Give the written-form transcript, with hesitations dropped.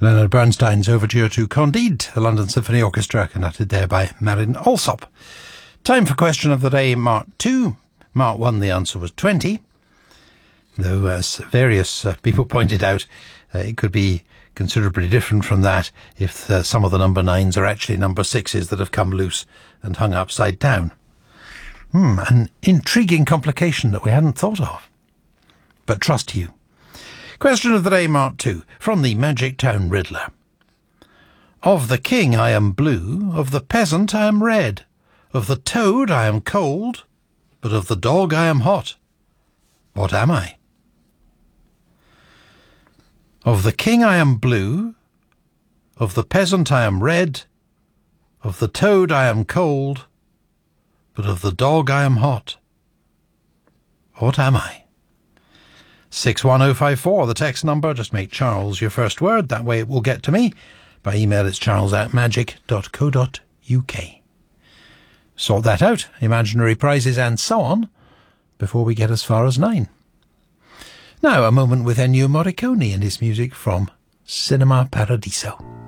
Leonard Bernstein's overture to Candide, the London Symphony Orchestra, conducted there by Marin Alsop. Time for question of the day, Mark 2. Mark 1, the answer was 20. Though, as various people pointed out, it could be considerably different from that if some of the number 9s are actually number 6s that have come loose and hung upside down. An intriguing complication that we hadn't thought of. But trust you. Question of the day, Mark 2, from the Magic Town Riddler. Of the king I am blue, of the peasant I am red, of the toad I am cold, but of the dog I am hot. What am I? Of the king I am blue, of the peasant I am red, of the toad I am cold, but of the dog I am hot. What am I? 61054, the text number. Just make Charles your first word. That way it will get to me. By email, it's charles@magic.co.uk. Sort that out, imaginary prizes and so on, before we get as far as 9. Now, a moment with Ennio Morricone and his music from Cinema Paradiso.